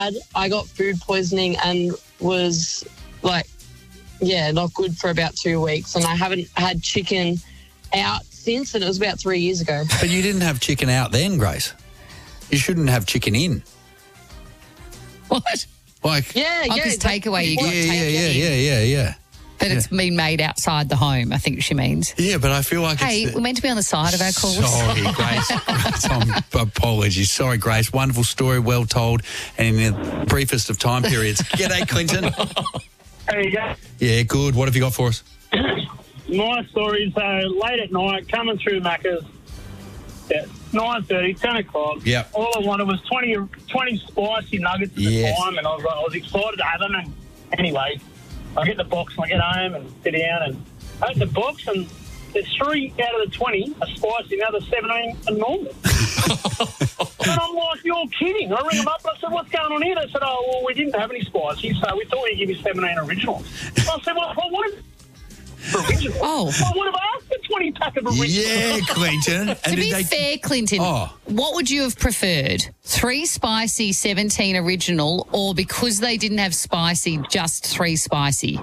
I got food poisoning and was not good for about 2 weeks, and I haven't had chicken out since, and it was about 3 years ago. But you didn't have chicken out then, Grace. You shouldn't have chicken in. What? Because takeaway, you got takeaway. Yeah. But it's been made outside the home, I think she means. Yeah, but I feel like we're meant to be on the side of our calls. Sorry, Grace. Apologies. Sorry, Grace. Wonderful story, well told, and in the briefest of time periods. G'day, Clinton. There you go. Yeah, good. What have you got for us? My story is late at night, coming through Macca's at 9:30, 10 o'clock. Yeah. All I wanted was 20 spicy nuggets at the time, and I was excited to have them. And anyway, I get the box and I get home and sit down and I open the box and there's 3 out of the 20 are spicy, the other 17 are normal. And I'm like, you're kidding. I ring them up and I said, what's going on here? They said, oh, well, we didn't have any spicy, so we thought we'd give you 17 originals. I said, well, I wanted original. I would have asked for 20 pack of originals. Yeah, Clinton. To be fair, Clinton, what would you have preferred? 3 spicy, 17 original, or because they didn't have spicy, just 3 spicy?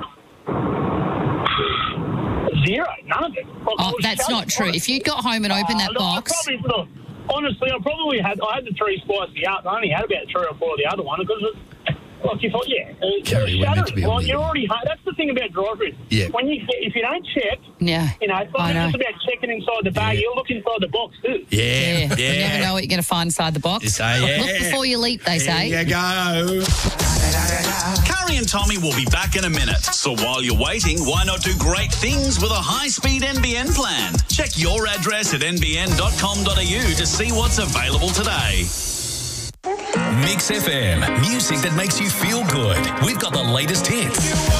0, none of it. That's not true. If you got home and opened that box... Honestly, I had the 3 spicy up. I only had about 3 or 4 of the other one because you thought, you're already home. That's the thing about drive-throughs. Yeah. If you don't check, it's not just about checking inside the bag. You look inside the box too. Yeah. You never know what you're going to find inside the box. Look before you leap, they say. There you go. Curry and Tommy will be back in a minute. So while you're waiting, why not do great things with a high-speed NBN plan? Check your address at nbn.com.au to see what's available today. Mix FM, music that makes you feel good. We've got the latest hits.